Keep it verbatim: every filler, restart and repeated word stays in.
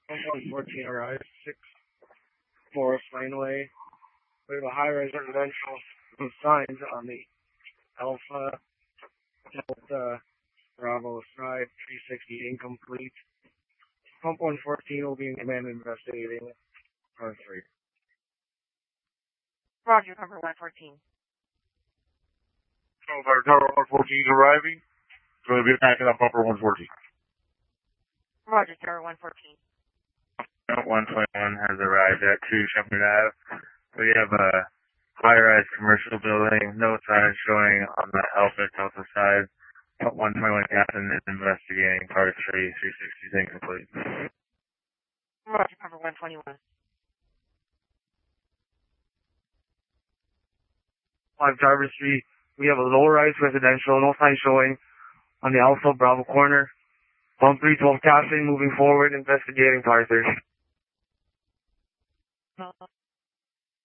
one fourteen arrived, six Forest Laneway. We have a high-rise residential with signs on the Alpha Delta Bravo Strive three sixty incomplete. Pump one fourteen will be in command investigating car three. Roger, cover one fourteen. So our tower one fourteen is arriving. It's going to be backing up upper one fourteen. Roger, tower one fourteen. one twenty-one has arrived at two Shepherd Avenue. We have a high-rise commercial building, no signs showing on the Alpha Delta side. one twenty-one Captain is investigating car three, three sixty is incomplete. Roger, cover one twenty-one. five Driver Street, we have a low-rise residential, no sign showing on the Alpha Bravo corner. Pump three twelve Captain moving forward, investigating car three.